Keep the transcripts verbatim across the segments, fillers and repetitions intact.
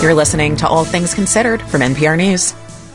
You're listening to All Things Considered from N P R News.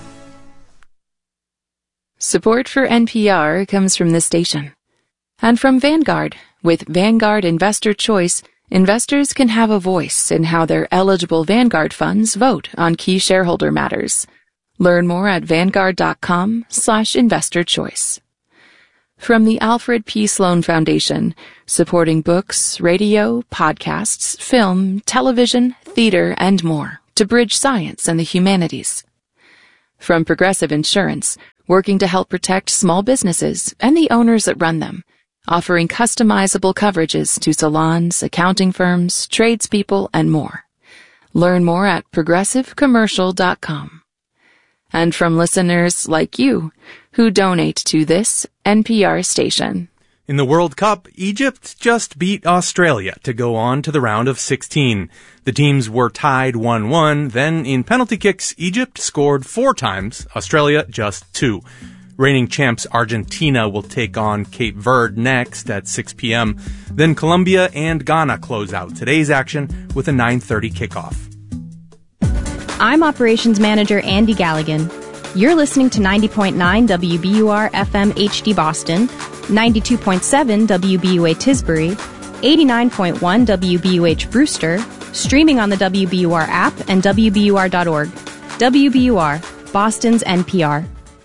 Support for N P R comes from this station. And from Vanguard. With Vanguard Investor Choice, investors can have a voice in how their eligible Vanguard funds vote on key shareholder matters. Learn more at vanguard.com slash investor choice. From the Alfred P. Sloan Foundation, supporting books, radio, podcasts, film, television, theater, and more to bridge science and the humanities. From Progressive Insurance, working to help protect small businesses and the owners that run them, offering customizable coverages to salons, accounting firms, tradespeople, and more. Learn more at progressive commercial dot com. And from listeners like you, who donate to this N P R station. In the World Cup, Egypt just beat Australia to go on to the round of sixteen. The teams were tied one one, then in penalty kicks, Egypt scored four times, Australia just two. Reigning champs Argentina will take on Cape Verde next at six p.m. Then Colombia and Ghana close out today's action with a nine thirty kickoff. I'm Operations Manager Andy Galligan. You're listening to ninety point nine W B U R F M H D Boston, ninety-two point seven W B U A Tisbury, eighty-nine point one W B U H Brewster, streaming on the W B U R app and W B U R dot org. W B U R, Boston's N P R.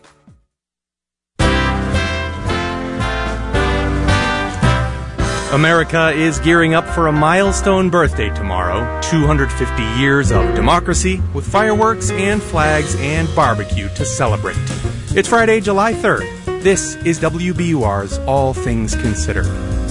America is gearing up for a milestone birthday tomorrow, two hundred fifty years of democracy, with fireworks and flags and barbecue to celebrate. It's Friday, July third. This is W B U R's All Things Considered.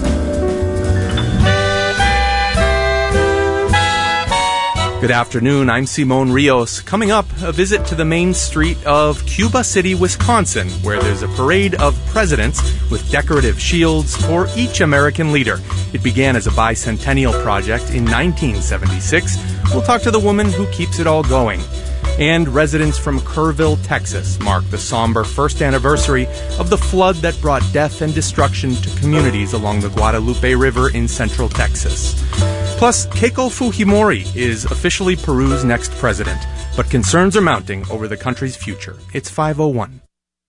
Good afternoon, I'm Simon Rios. Coming up, a visit to the main street of Cuba City, Wisconsin, where there's a parade of presidents with decorative shields for each American leader. It began as a bicentennial project in nineteen seventy-six. We'll talk to the woman who keeps it all going. And residents from Kerrville, Texas, mark the somber first anniversary of the flood that brought death and destruction to communities along the Guadalupe River in central Texas. Plus, Keiko Fujimori is officially Peru's next president, but concerns are mounting over the country's future. It's five oh one.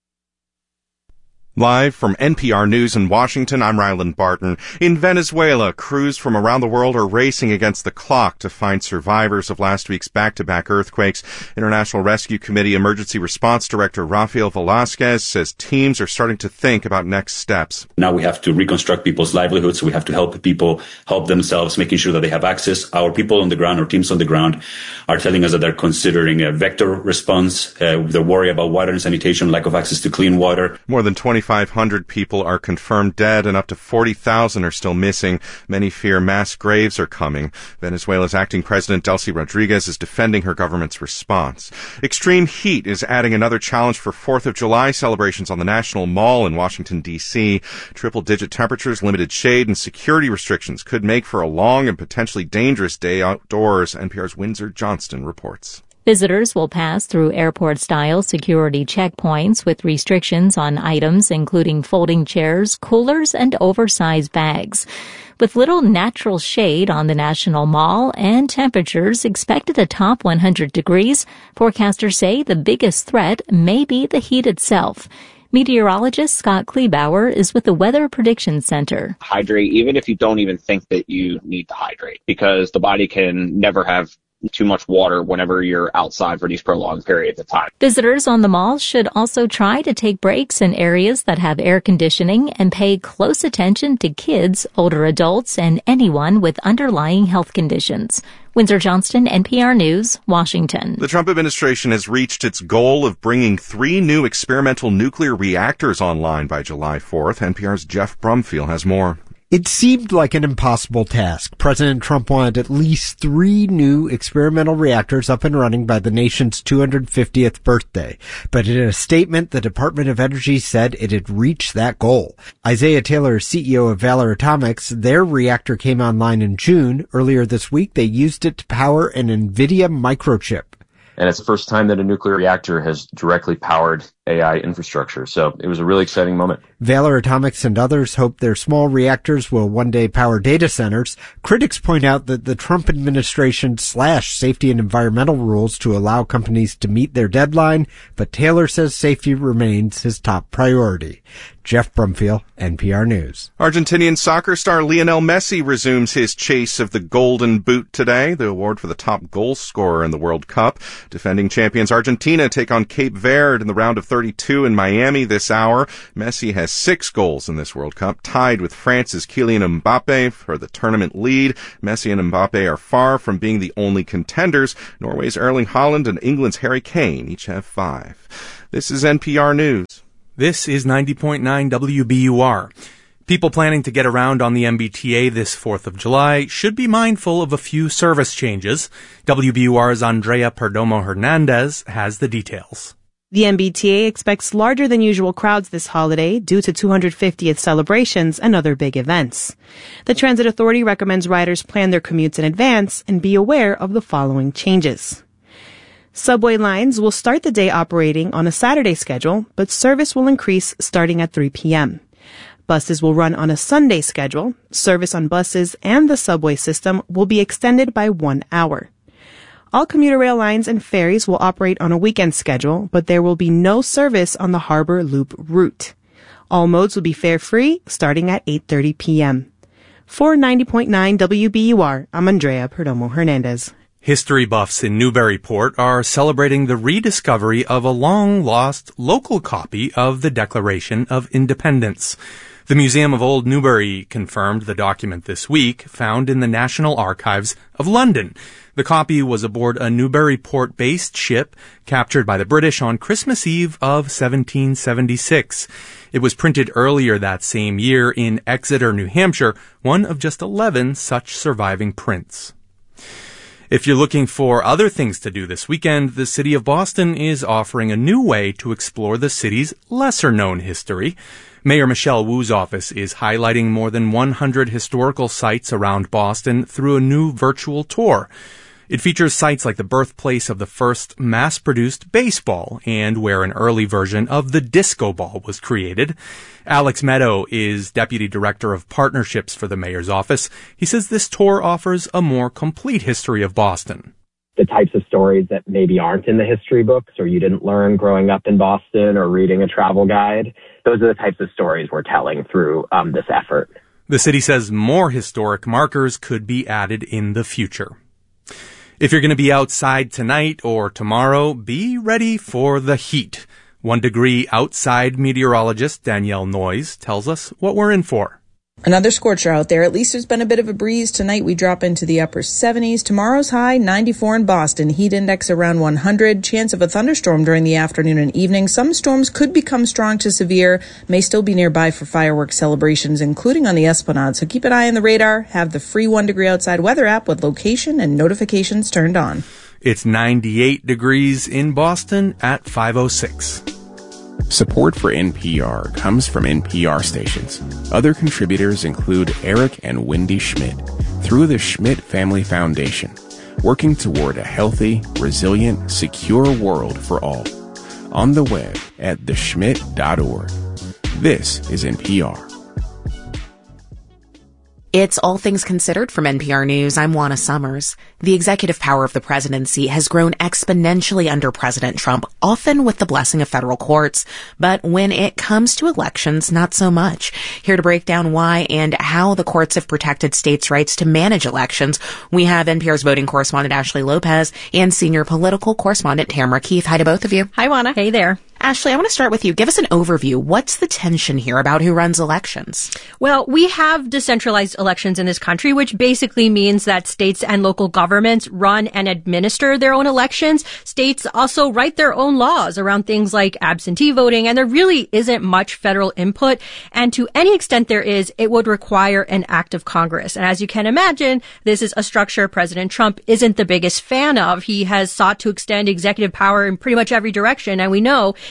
Live from N P R News in Washington, I'm Ryland Barton. In Venezuela, crews from around the world are racing against the clock to find survivors of last week's back-to-back earthquakes. International Rescue Committee Emergency Response Director Rafael Velasquez says teams are starting to think about next steps. Now we have to reconstruct people's livelihoods. We have to help people help themselves, making sure that they have access. Our people on the ground, our teams on the ground, are telling us that they're considering a vector response. Uh, they're worried about water and sanitation, lack of access to clean water. More than twenty-five hundred people are confirmed dead and up to forty thousand are still missing. Many fear mass graves are coming. Venezuela's acting president Delcy Rodriguez is defending her government's response. Extreme heat is adding another challenge for fourth of July celebrations on the National Mall in Washington, D C Triple-digit temperatures, limited shade, and security restrictions could make for a long and potentially dangerous day outdoors. N P R's Windsor Johnston reports. Visitors will pass through airport-style security checkpoints with restrictions on items including folding chairs, coolers, and oversized bags. With little natural shade on the National Mall and temperatures expected to top one hundred degrees, forecasters say the biggest threat may be the heat itself. Meteorologist Scott Kleebauer is with the Weather Prediction Center. Hydrate, even if you don't even think that you need to hydrate, because the body can never have too much water whenever you're outside for these prolonged periods of time. Visitors on the mall should also try to take breaks in areas that have air conditioning and pay close attention to kids, older adults, and anyone with underlying health conditions. Windsor Johnston, N P R News, Washington. The Trump administration has reached its goal of bringing three new experimental nuclear reactors online by July fourth. N P R's Jeff Brumfield has more. It seemed like an impossible task. President Trump wanted at least three new experimental reactors up and running by the nation's two hundred fiftieth birthday. But in a statement, the Department of Energy said it had reached that goal. Isaiah Taylor, C E O of Valor Atomics, their reactor came online in June. Earlier this week, they used it to power an NVIDIA microchip. And it's the first time that a nuclear reactor has directly powered A I infrastructure. So it was a really exciting moment. Valor Atomics and others hope their small reactors will one day power data centers. Critics point out that the Trump administration slashed safety and environmental rules to allow companies to meet their deadline, but Taylor says safety remains his top priority. Jeff Brumfield, N P R News. Argentinian soccer star Lionel Messi resumes his chase of the Golden Boot today, the award for the top goal scorer in the World Cup. Defending champions Argentina take on Cape Verde in the round of thirty-two in Miami this hour. Messi has six goals in this World Cup, tied with France's Kylian Mbappe for the tournament lead. Messi and Mbappe are far from being the only contenders. Norway's Erling Haaland and England's Harry Kane each have five. This is N P R News. This is ninety point nine W B U R. People planning to get around on the M B T A this fourth of July should be mindful of a few service changes. W B U R's Andrea Perdomo Hernandez has the details. The M B T A expects larger than usual crowds this holiday due to two hundred fiftieth celebrations and other big events. The Transit Authority recommends riders plan their commutes in advance and be aware of the following changes. Subway lines will start the day operating on a Saturday schedule, but service will increase starting at three p.m. Buses will run on a Sunday schedule. Service on buses and the subway system will be extended by one hour. All commuter rail lines and ferries will operate on a weekend schedule, but there will be no service on the Harbor Loop route. All modes will be fare-free starting at eight thirty p.m. For ninety point nine W B U R, I'm Andrea Perdomo Hernandez. History buffs in Newburyport are celebrating the rediscovery of a long-lost local copy of the Declaration of Independence. The Museum of Old Newbury confirmed the document this week, found in the National Archives of London. The copy was aboard a Newburyport-based ship captured by the British on Christmas Eve of seventeen seventy-six. It was printed earlier that same year in Exeter, New Hampshire, one of just eleven such surviving prints. If you're looking for other things to do this weekend, the city of Boston is offering a new way to explore the city's lesser-known history. Mayor Michelle Wu's office is highlighting more than one hundred historical sites around Boston through a new virtual tour. It features sites like the birthplace of the first mass-produced baseball and where an early version of the disco ball was created. Alex Meadow is Deputy Director of Partnerships for the Mayor's office. He says this tour offers a more complete history of Boston. The types of stories that maybe aren't in the history books or you didn't learn growing up in Boston or reading a travel guide, those are the types of stories we're telling through um, this effort. The city says more historic markers could be added in the future. If you're going to be outside tonight or tomorrow, be ready for the heat. One degree outside meteorologist Danielle Noyes tells us what we're in for. Another scorcher out there. At least there's been a bit of a breeze. Tonight we drop into the upper seventies. Tomorrow's high, ninety-four in Boston. Heat index around one hundred. Chance of a thunderstorm during the afternoon and evening. Some storms could become strong to severe. May still be nearby for fireworks celebrations, including on the Esplanade. So keep an eye on the radar. Have the free one degree outside weather app with location and notifications turned on. It's ninety-eight degrees in Boston at five oh six. Support for N P R comes from N P R stations. Other contributors include Eric and Wendy Schmidt through the Schmidt Family Foundation, working toward a healthy, resilient, secure world for all. On the web at the schmidt dot org. This is N P R. It's All Things Considered from N P R News. I'm Juana Summers. The executive power of the presidency has grown exponentially under President Trump, often with the blessing of federal courts. But when it comes to elections, not so much. Here to break down why and how the courts have protected states' rights to manage elections, we have N P R's voting correspondent Ashley Lopez and senior political correspondent Tamara Keith. Hi to both of you. Hi, Juana. Hey there. Ashley, I want to start with you. Give us an overview. What's the tension here about who runs elections? Well, we have decentralized elections in this country, which basically means that states and local governments run and administer their own elections. States also write their own laws around things like absentee voting, and there really isn't much federal input. And to any extent there is, it would require an act of Congress. And as you can imagine, this is a structure President Trump isn't the biggest fan of. He has sought to extend executive power in pretty much every direction, and we know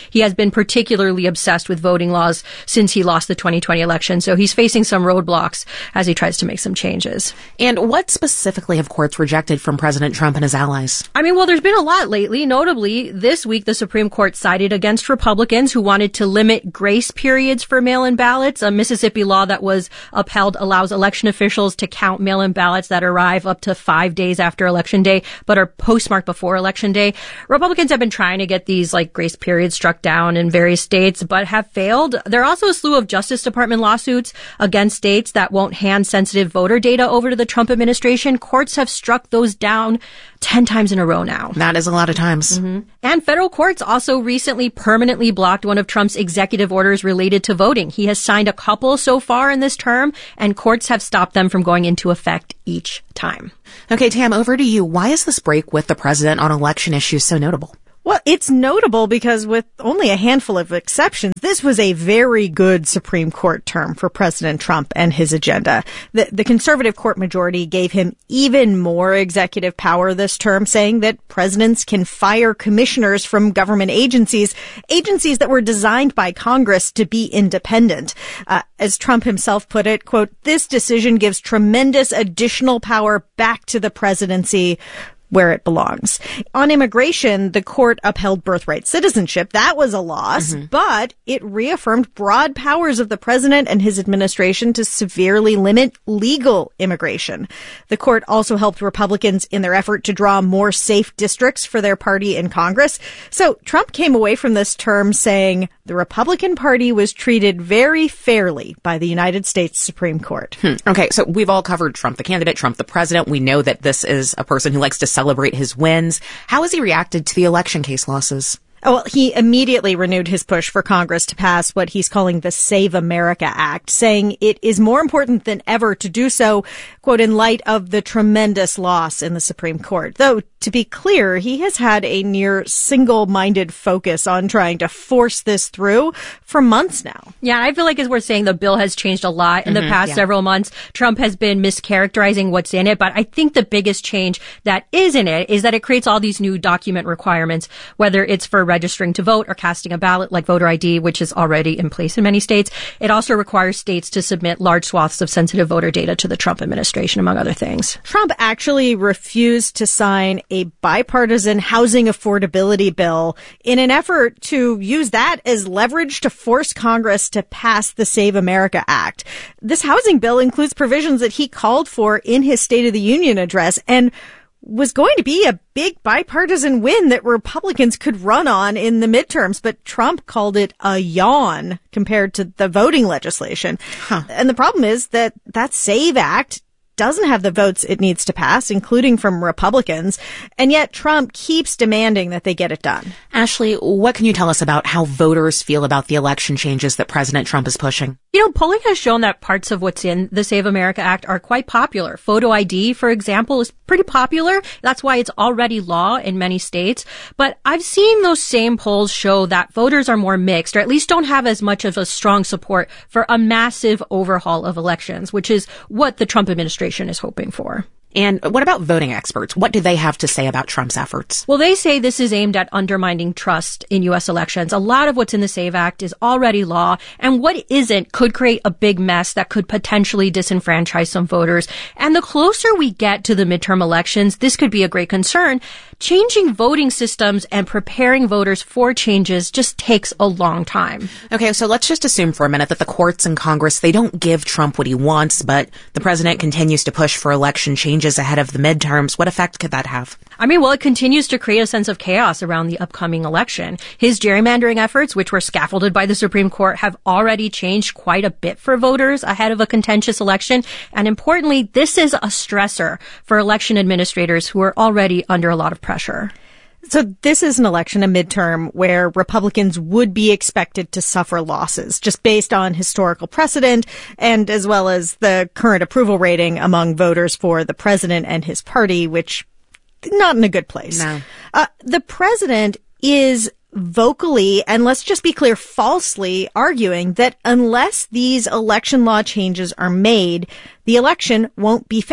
he has been particularly obsessed with voting laws since he lost the twenty twenty election. So he's facing some roadblocks as he tries to make some changes. And what specifically have courts rejected from President Trump and his allies? I mean, well, there's been a lot lately. Notably, this week, the Supreme Court sided against Republicans who wanted to limit grace periods for mail-in ballots. A Mississippi law that was upheld allows election officials to count mail-in ballots that arrive up to five days after Election Day, but are postmarked before Election Day. Republicans have been trying to get these like grace periods struck down in various states, but have failed. There are also a slew of Justice Department lawsuits against states that won't hand sensitive voter data over to the Trump administration. Courts have struck those down ten times in a row now. That is a lot of times. Mm-hmm. And federal courts also recently permanently blocked one of Trump's executive orders related to voting. He has signed a couple so far in this term, and courts have stopped them from going into effect each time. Okay, Tam, over to you. Why is this break with the president on election issues so notable? Well, it's notable because with only a handful of exceptions, this was a very good Supreme Court term for President Trump and his agenda. The, the conservative court majority gave him even more executive power this term, saying that presidents can fire commissioners from government agencies, agencies that were designed by Congress to be independent. Uh, as Trump himself put it, quote, "This decision gives tremendous additional power back to the presidency, where it belongs." On immigration, the court upheld birthright citizenship. That was a loss, mm-hmm. but it reaffirmed broad powers of the president and his administration to severely limit legal immigration. The court also helped Republicans in their effort to draw more safe districts for their party in Congress. So Trump came away from this term saying the Republican Party was treated very fairly by the United States Supreme Court. Hmm. Okay, so we've all covered Trump the candidate, Trump the president. We know that this is a person who likes to celebrate his wins. How has he reacted to the election case losses? Oh, well, he immediately renewed his push for Congress to pass what he's calling the Save America Act, saying it is more important than ever to do so, quote, in light of the tremendous loss in the Supreme Court. Though, to be clear, he has had a near single-minded focus on trying to force this through for months now. Yeah, I feel like as we're saying, the bill has changed a lot in mm-hmm, the past yeah. several months. Trump has been mischaracterizing what's in it, but I think the biggest change that is in it is that it creates all these new document requirements, whether it's for registering to vote or casting a ballot like voter I D, which is already in place in many states. It also requires states to submit large swaths of sensitive voter data to the Trump administration, among other things. Trump actually refused to sign a bipartisan housing affordability bill in an effort to use that as leverage to force Congress to pass the Save America Act. This housing bill includes provisions that he called for in his State of the Union address and was going to be a big bipartisan win that Republicans could run on in the midterms, but Trump called it a yawn compared to the voting legislation. Huh. And the problem is that that SAVE Act doesn't have the votes it needs to pass, including from Republicans, and yet Trump keeps demanding that they get it done. Ashley, what can you tell us about how voters feel about the election changes that President Trump is pushing? You know, polling has shown that parts of what's in the Save America Act are quite popular. Photo I D, for example, is pretty popular. That's why it's already law in many states. But I've seen those same polls show that voters are more mixed, or at least don't have as much of a strong support for a massive overhaul of elections, which is what the Trump administration is hoping for. And what about voting experts? What do they have to say about Trump's efforts? Well, they say this is aimed at undermining trust in U S elections. A lot of what's in the SAVE Act is already law, and what isn't could create a big mess that could potentially disenfranchise some voters. And the closer we get to the midterm elections, this could be a great concern. Changing voting systems and preparing voters for changes just takes a long time. Okay, so let's just assume for a minute that the courts and Congress, they don't give Trump what he wants, but the president continues to push for election changes ahead of the midterms. What effect could that have? I mean, well, it continues to create a sense of chaos around the upcoming election. His gerrymandering efforts, which were scaffolded by the Supreme Court, have already changed quite a bit for voters ahead of a contentious election. And importantly, this is a stressor for election administrators who are already under a lot of pressure. So this is an election, a midterm, where Republicans would be expected to suffer losses just based on historical precedent and as well as the current approval rating among voters for the president and his party, which not in a good place. No. Uh, the president is vocally, and let's just be clear, falsely arguing that unless these election law changes are made, the election won't be fair.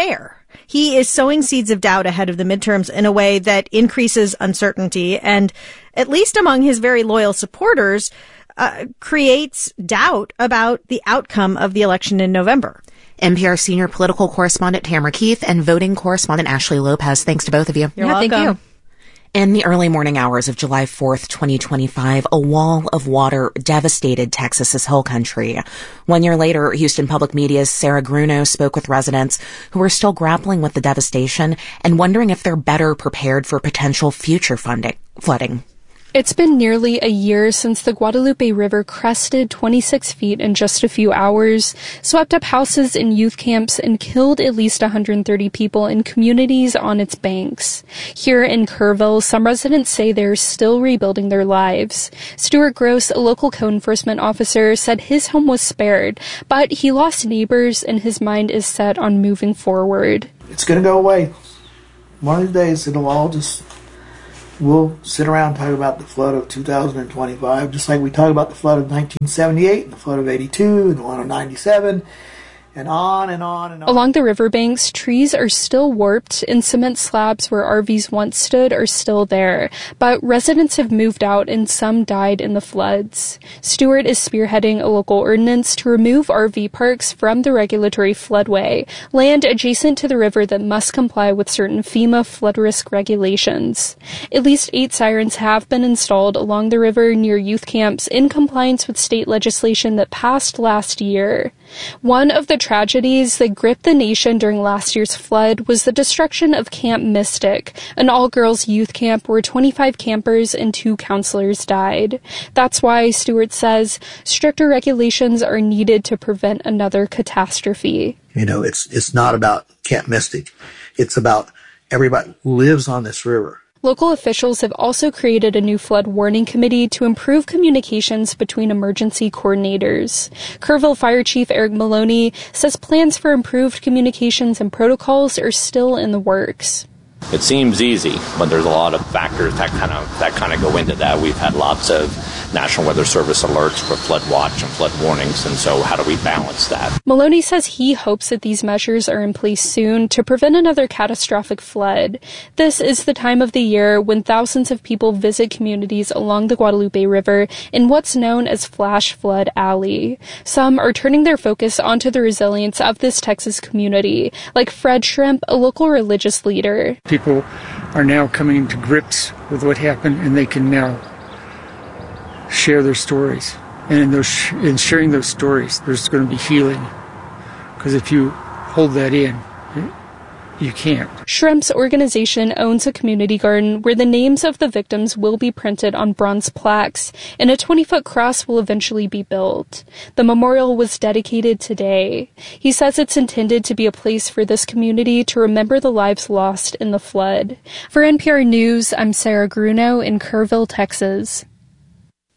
He is sowing seeds of doubt ahead of the midterms in a way that increases uncertainty and, at least among his very loyal supporters, uh, creates doubt about the outcome of the election in November. N P R senior political correspondent Tamara Keith and voting correspondent Ashley Lopez. Thanks to both of you. You're yeah, welcome. Thank you. In the early morning hours of July fourth, twenty twenty-five, a wall of water devastated Texas's hill country. One year later, Houston Public Media's Sarah Grunow spoke with residents who are still grappling with the devastation and wondering if they're better prepared for potential future funding, flooding. It's been nearly a year since the Guadalupe River crested twenty-six feet in just a few hours, swept up houses and youth camps, and killed at least one hundred thirty people in communities on its banks. Here in Kerrville, some residents say they're still rebuilding their lives. Stuart Gross, a local code enforcement officer, said his home was spared, but he lost neighbors and his mind is set on moving forward. It's going to go away. One of these days, it'll all just... We'll sit around and talk about the flood of two thousand twenty-five, just like we talk about the flood of nineteen seventy-eight, and the flood of eighty-two, and the one of ninety-seven, and on and on and on. Along the riverbanks, trees are still warped, and cement slabs where R Vs once stood are still there. But residents have moved out, and some died in the floods. Stewart is spearheading a local ordinance to remove R V parks from the regulatory floodway, land adjacent to the river that must comply with certain FEMA flood risk regulations. At least eight sirens have been installed along the river near youth camps in compliance with state legislation that passed last year. One of the tragedies that gripped the nation during last year's flood was the destruction of Camp Mystic, an all-girls youth camp where twenty-five campers and two counselors died. That's why, Stewart says, stricter regulations are needed to prevent another catastrophe. You know, it's it's not about Camp Mystic. It's about everybody who lives on this river. Local officials have also created a new flood warning committee to improve communications between emergency coordinators. Kerrville Fire Chief Eric Maloney says plans for improved communications and protocols are still in the works. It seems easy, but there's a lot of factors that kind of that kind of go into that. We've had lots of National Weather Service alerts for flood watch and flood warnings, and so how do we balance that? Maloney says he hopes that these measures are in place soon to prevent another catastrophic flood. This is the time of the year when thousands of people visit communities along the Guadalupe River in what's known as Flash Flood Alley. Some are turning their focus onto the resilience of this Texas community, like Fred Shrimp, a local religious leader. People are now coming to grips with what happened, and they can now share their stories. And in, those, in sharing those stories, there's going to be healing. Because if you hold that in, you can't. Shrimp's organization owns a community garden where the names of the victims will be printed on bronze plaques, and a twenty-foot cross will eventually be built. The memorial was dedicated today. He says it's intended to be a place for this community to remember the lives lost in the flood. For N P R News, I'm Sarah Grunow in Kerrville, Texas.